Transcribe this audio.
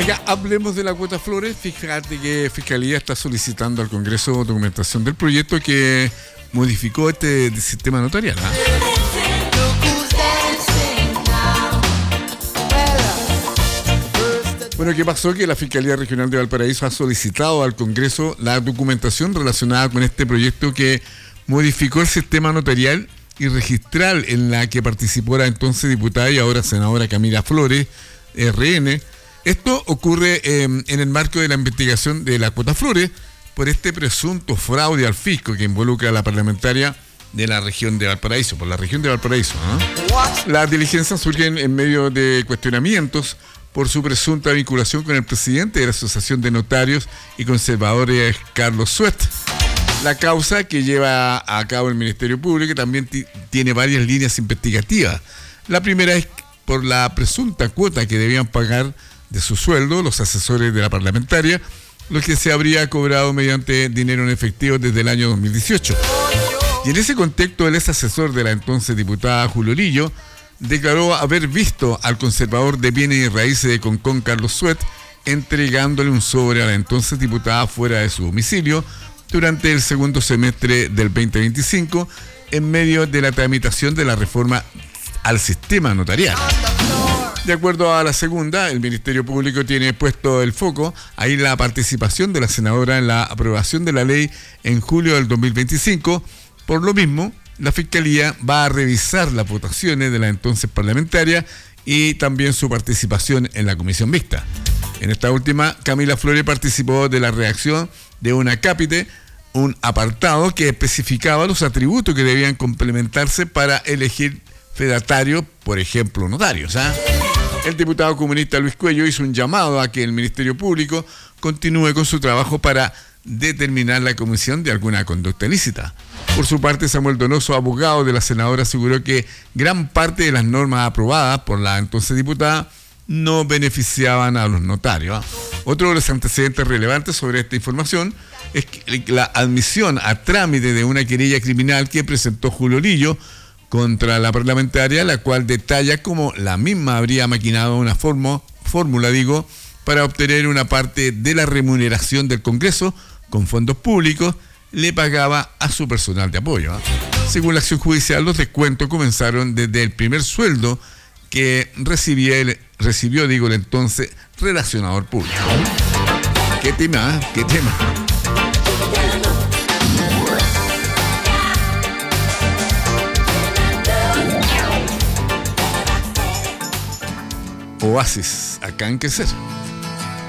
Oiga, hablemos de la cuota Flores. Fíjate que Fiscalía está solicitando al Congreso documentación del proyecto que modificó este sistema notarial. Bueno, ¿qué pasó? Que la Fiscalía Regional de Valparaíso ha solicitado al Congreso la documentación relacionada con este proyecto que modificó el sistema notarial y registral en la que participó la entonces diputada y ahora senadora Camila Flores, RN. Esto ocurre en el marco de la investigación de la cuota Flores por este presunto fraude al fisco que involucra a la parlamentaria de la región de Valparaíso, por la región de Valparaíso. Las diligencias surgen en medio de cuestionamientos por su presunta vinculación con el presidente de la Asociación de Notarios y Conservadores, Carlos Suet. La causa que lleva a cabo el Ministerio Público también tiene varias líneas investigativas. La primera es por la presunta cuota que debían pagar de su sueldo los asesores de la parlamentaria, lo que se habría cobrado mediante dinero en efectivo desde el año 2018. Y en ese contexto, el ex asesor de la entonces diputada Julio Lillo declaró haber visto al conservador de bienes y raíces de Concón, Carlos Suet, entregándole un sobre a la entonces diputada fuera de su domicilio durante el segundo semestre del 2025, en medio de la tramitación de la reforma al sistema notarial. De acuerdo a la segunda, el Ministerio Público tiene puesto el foco ahí la participación de la senadora en la aprobación de la ley en julio del 2025. Por lo mismo, la Fiscalía va a revisar las votaciones de la entonces parlamentaria y también su participación en la comisión mixta. En esta última, Camila Flores participó de la redacción de un acápite, un apartado que especificaba los atributos que debían complementarse para elegir fedatario, por ejemplo, notarios. El diputado comunista Luis Cuello hizo un llamado a que el Ministerio Público continúe con su trabajo para determinar la comisión de alguna conducta ilícita. Por su parte, Samuel Donoso, abogado de la senadora, aseguró que gran parte de las normas aprobadas por la entonces diputada no beneficiaban a los notarios. Otro de los antecedentes relevantes sobre esta información es la admisión a trámite de una querella criminal que presentó Julio Lillo contra la parlamentaria, la cual detalla cómo la misma habría maquinado una fórmula, para obtener una parte de la remuneración del Congreso con fondos públicos, le pagaba a su personal de apoyo. Según la acción judicial, los descuentos comenzaron desde el primer sueldo que recibió el entonces relacionador público. ¿Qué tema? ¿Qué tema? Oasis, acá en Crecer.